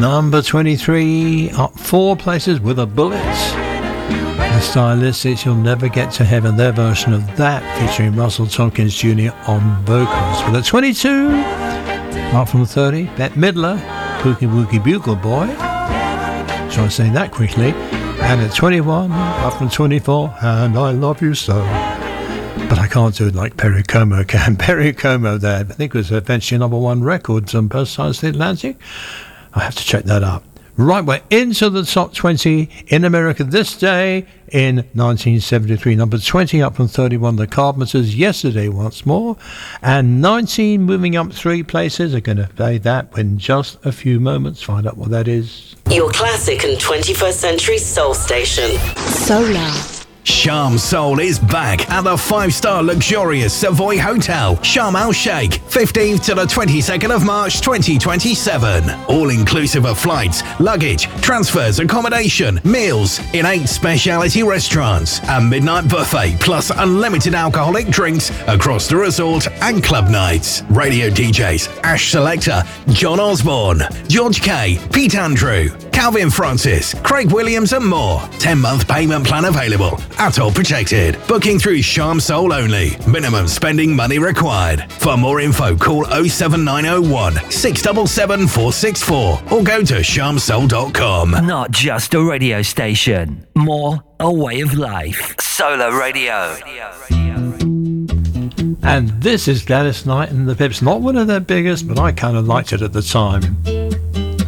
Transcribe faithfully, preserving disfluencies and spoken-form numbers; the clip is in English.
Number twenty-three, up four places with a bullet. The Stylistics, You'll Never Get to Heaven, their version of that, featuring Russell Tompkins Junior on vocals. With a twenty-two, up from thirty, Bette Midler, Boogie Woogie Bugle Boy. Try to say that quickly. And at twenty-one, up from twenty-four, And I Love You So. But I can't do it like Perry Como can. Perry Como there, I think it was eventually number one record on both sides of the Atlantic. I have to check that up. Right, we're into the top twenty in America this day in nineteen seventy-three. Number twenty, up from thirty-one, The Carpenters, Yesterday Once More. And nineteen, moving up three places. I'm going to play that in just a few moments. Find out what that is. Your classic and twenty-first century soul station. Solar. Sharm Soul is back at the five-star luxurious Savoy Hotel, Sharm El-Sheikh, fifteenth to the twenty-second of March twenty twenty-seven. All inclusive of flights, luggage, transfers, accommodation, meals in eight specialty restaurants, a midnight buffet plus unlimited alcoholic drinks across the resort and club nights. Radio D Js Ash Selector, John Osborne, George K, Pete Andrew, Calvin Francis, Craig Williams and more. ten-month payment plan available. Atoll protected. Booking through Sharm Soul only. Minimum spending money required. For more info, call oh seven nine oh one, six seven seven, four six four or go to sharm soul dot com. Not just a radio station, more a way of life. Solar Radio. And this is Gladys Knight and the Pips. Not one of their biggest, but I kind of liked it at the time.